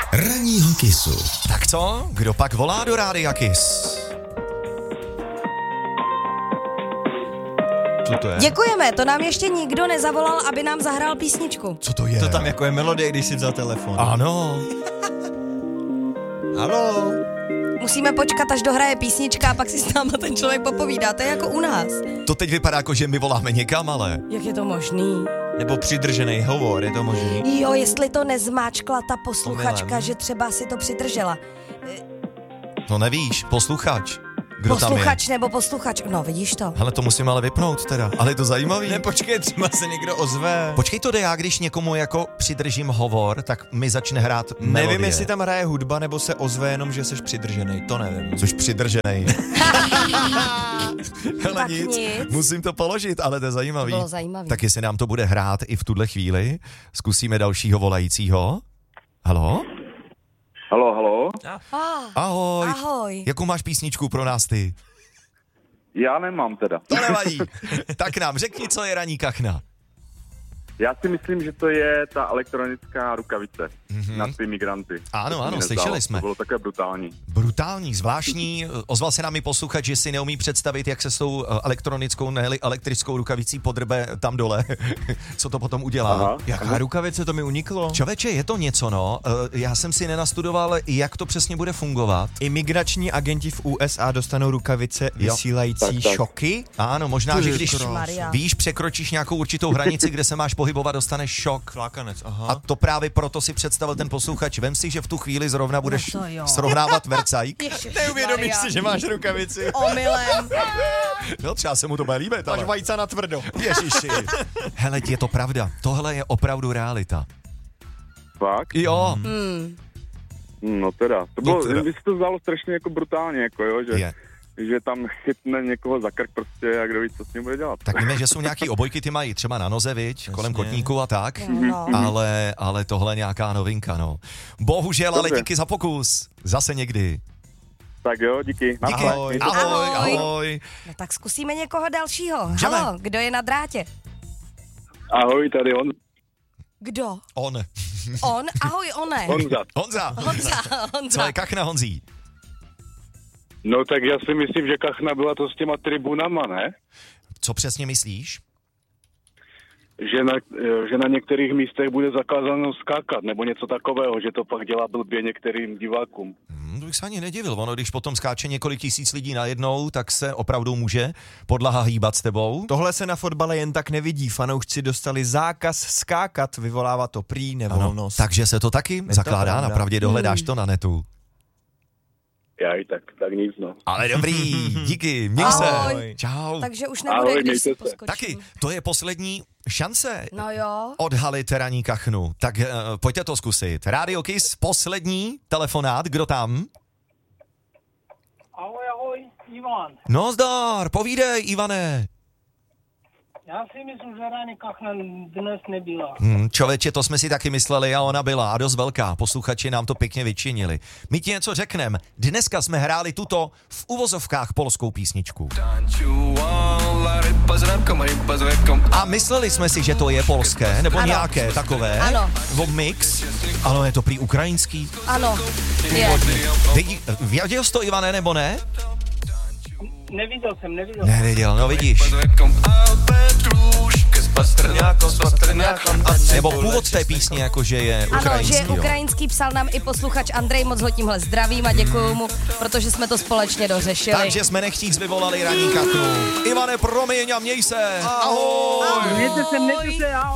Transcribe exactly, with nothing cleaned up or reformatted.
Ranního Kissu. Tak co? Kdo pak volá do Rádia Kiss? Co to je? Děkujeme, to nám ještě nikdo nezavolal, aby nám zahrál písničku. Co to je? To tam jako je melodie, když si vzal telefon. Ano. Haló? Musíme počkat, až dohraje písnička a pak si s náma ten člověk popovídá, to je jako u nás. To teď vypadá jako, že my voláme někam, ale... Jak je to možný? Nebo přidržený hovor, je to možný? Jo, jestli to nezmáčkla ta posluchačka, Omylem. že třeba si to přidržela. To nevíš, posluchač. Kdo Posluchač tam je? nebo posluchač, no vidíš to. Hele, to musím ale vypnout teda, ale je to zajímavý. Ne, počkej, třeba se někdo ozve. Počkej to jde, já když někomu jako přidržím hovor, tak mi začne hrát melodie. Nevím, jestli tam hraje hudba, nebo se ozve jenom, že jsi přidržený, to nevím. Což přidrženej. Hele, Tak nic, nic. musím to položit, ale to je zajímavý. To bylo zajímavý. Tak jestli nám to bude hrát i v tuhle chvíli, zkusíme dalšího volajícího. Halo? Halo, halo. Ah, Ahoj. ahoj. Jakou máš písničku pro nás ty? Já nemám teda. To nevadí. Tak nám řekni, co je Ranní kachna. Já si myslím, že to je ta elektronická rukavice mm-hmm. na ty migranty. Ano, To se ano, mi slyšeli nezdálo. jsme. To bylo také brutální. Brutální, zvláštní. Ozval se nám i posluchač, že si neumí představit, jak se s tou elektronickou, ne elektrickou rukavicí podrbe tam dole. Co to potom udělá. Aha. Jaká rukavice, to mi uniklo? Čověče, je to něco, no. Eh, Já jsem si nenastudoval, jak to přesně bude fungovat. Imigrační agenti v U S A dostanou rukavice Jo. vysílající Tak, tak. šoky? Ano, možná, Ty že když Ježišmarja. víš, překročíš nějakou určitou hranici, kde se máš pohybovat, dostaneš šok. Flákanec, aha. A to právě proto si představil ten posluchač. Vem si, že v tu chvíli zrovna budeš No to jo. srovnávat vercajk. Neuvědomíš si, že máš rukavici. Omylem. No, třeba se mu to bude líbit, Máš ale... vajca na tvrdo. Ježiši. Hele, je to pravda. Tohle je opravdu realita. Fakt? Jo, Hmm. No teda. To No bylo, teda. mi se to zdálo strašně jako brutálně, jako jo, že, je. že tam chytne někoho za krk prostě a kdo ví, co s ním bude dělat. Tak víme, že jsou nějaký obojky, ty mají třeba na noze, viď, kolem kotníku a tak. No. Ale, ale tohle nějaká novinka, no. Bohužel, ale Dobře. díky za pokus. Zase někdy. Tak jo, díky. Díky. Naschle. Ahoj, Mějte se. ahoj, Ahoj. ahoj. No tak zkusíme někoho dalšího. Můžeme. Halo, kdo je na drátě? Ahoj, tady on. Kdo? On. On? Ahoj, one. Honza. Honza. Honza, Co Honza. je kachna, Honzí? No tak já si myslím, že kachna byla to s těma tribunama, ne? Co přesně myslíš? Že na, že na některých místech bude zakázáno skákat, nebo něco takového, že to pak dělá blbě některým divákům. Hmm, to bych se ani nedivil. Ono, když potom skáče několik tisíc lidí najednou, tak se opravdu může podlaha hýbat s tebou. Tohle se na fotbale jen tak nevidí. Fanoušci dostali zákaz skákat, vyvolává to prý Ano, nevolnost. takže se to taky to zakládá, pravda. napravdě dohledáš to na netu. Já i tak, tak nic, no. Ale dobrý, díky, měj se. Ahoj. Čau. Takže už nebude, Ahoj, když mějte si se. poskočím. Taky, to je poslední šance No jo. odhalit Ranní kachnu. Tak uh, pojďte to zkusit. Radio Kiss, poslední telefonát, kdo tam? Ahoj, ahoj, Ivan. No zdar, povídej, Ivane. Já si myslím, že Ranní kachna dnes nebyla. Hmm, člověče, to jsme si taky mysleli a ona byla a dost velká. Posluchači nám to pěkně vyčinili. My ti něco řekneme. Dneska jsme hráli tuto v uvozovkách polskou písničku. A mysleli jsme si, že to je polské, nebo Ano. nějaké takové. Ano. Nebo mix. Ano, je to prý ukrajinský. Ano, je. Vidí, věděl jsi to, Ivane, nebo ne? Neviděl jsem, neviděl. Nevěděl, no vidíš. Nebo původ té písně, jakože je Ano, ukrajinský. že je jo. ukrajinský, psal nám i posluchač Andrej, moc ho tímhle zdravím a děkuju mu, protože jsme to společně dořešili. Takže jsme nechtíc vyvolali Ranní kachnu. Ivane, promiň a měj se. Ahoj. Mějte se, mějte se, ahoj.